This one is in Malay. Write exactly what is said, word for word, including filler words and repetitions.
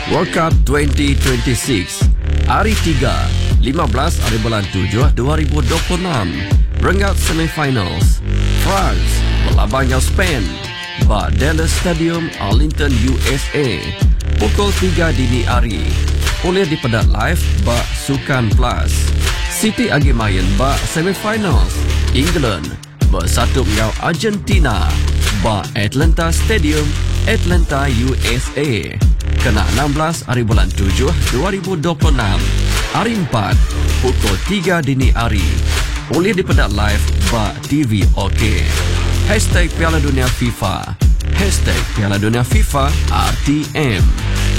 World Cup twenty twenty-six Hari tiga, lima belas hari bulan tujuh dua ribu dua puluh enam. Renggat semifinals. France berlabangnya Spain. Ba Dallas Stadium, Arlington, U S A. Pukul tiga dini hari. Boleh dipedat live ba Sukan Plus. City agi main ba semifinals. England bersatu dengan Argentina. Ba Atlanta Stadium, Atlanta, U S A. Kena enam belas hari bulan tujuh dua ribu dua puluh enam. Hari empat, pukul tiga dini hari. Boleh dipedat live ba T V OK. Hashtag Piala Dunia FIFA. Hashtag Piala Dunia FIFA R T M.